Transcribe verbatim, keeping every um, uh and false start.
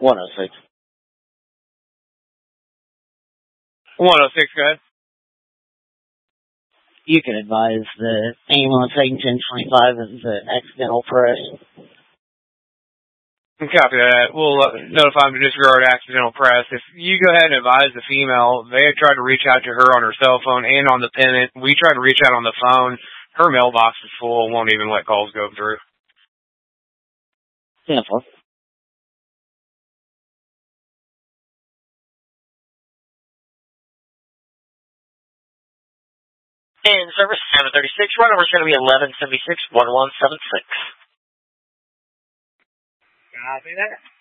one oh six. one oh six, go ahead. You can advise the ambulance eight ten twenty-five is an accidental press. Copy that. We'll uh, notify them to disregard accidental press. If you go ahead and advise the female, they had tried to reach out to her on her cell phone and on the pennant. We tried to reach out on the phone. Her mailbox is full and won't even let calls go through. Simple. In service seven thirty-six, run number is going to be eleven seventy-six, one one seven six. Copy that.